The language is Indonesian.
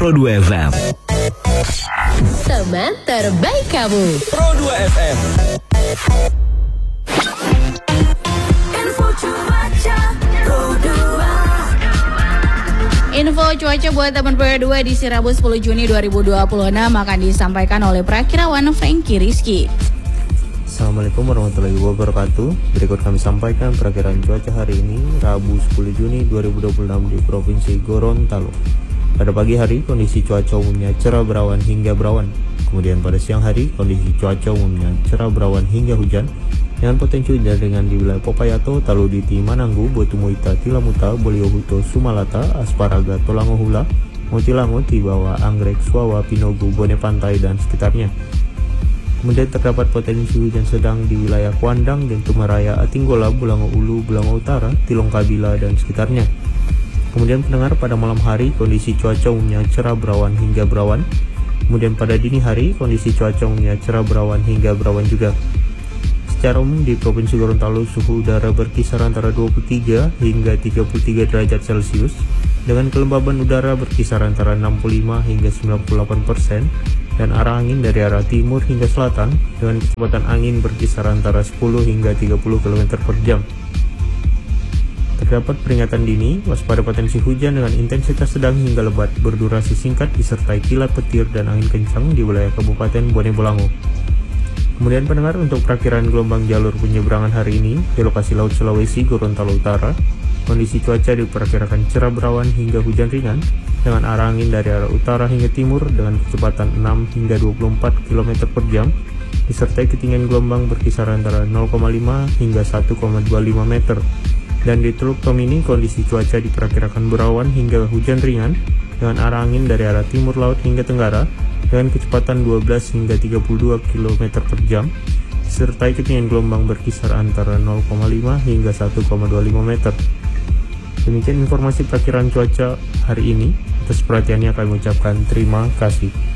Pro 2 FM. Teman terbaik kamu. Pro 2 FM. Info cuaca Pro 2. Info cuaca buat teman Pro 2 di Rabu 10 Juni 2026 akan disampaikan oleh Prakirawan Franky Rizky. Assalamualaikum warahmatullahi wabarakatuh. Berikut kami sampaikan perakiraan cuaca hari ini, Rabu 10 Juni 2026 di Provinsi Gorontalo. Pada pagi hari, kondisi cuaca umumnya cerah berawan hingga berawan. Kemudian pada siang hari, kondisi cuaca umumnya cerah berawan hingga hujan, dengan potensi hujan ringan di wilayah Popayato, Taluditi, Mananggu, Botumoita, Tilamuta, Boliohuto, Sumalata, Asparaga, Tolangohula, Motilango, Tibawa, Anggrek, Suawa, Pinogu, Bone Pantai, dan sekitarnya. Kemudian terdapat potensi hujan sedang di wilayah Kuandang, Dentumaraya, Atinggola, Bulango Ulu, Bulango Utara, Tilong Kabila, dan sekitarnya. Kemudian pendengar, pada malam hari kondisi cuaca umumnya cerah berawan hingga berawan. Kemudian pada dini hari kondisi cuaca umumnya cerah berawan hingga berawan juga. Secara umum di Provinsi Gorontalo suhu udara berkisar antara 23 hingga 33 derajat Celcius, dengan kelembaban udara berkisar antara 65 hingga 98%, dan arah angin dari arah timur hingga selatan dengan kecepatan angin berkisar antara 10 hingga 30 km per jam. Terdapat peringatan dini, waspada potensi hujan dengan intensitas sedang hingga lebat berdurasi singkat disertai kilat petir dan angin kencang di wilayah Kabupaten Bone Bolango. Kemudian pendengar, untuk perakiraan gelombang jalur penyeberangan hari ini di lokasi Laut Sulawesi, Gorontalo Utara, kondisi cuaca diperkirakan cerah berawan hingga hujan ringan dengan arah angin dari arah utara hingga timur dengan kecepatan 6 hingga 24 km per jam, disertai ketinggian gelombang berkisar antara 0,5 hingga 1,25 meter. Dan di Teluk Tomini kondisi cuaca diperkirakan berawan hingga hujan ringan dengan arah angin dari arah timur laut hingga tenggara dengan kecepatan 12 hingga 32 km per jam, disertai ketinggian gelombang berkisar antara 0,5 hingga 1,25 meter. Demikian informasi perakiraan cuaca hari ini. Atas perhatiannya kami ucapkan terima kasih.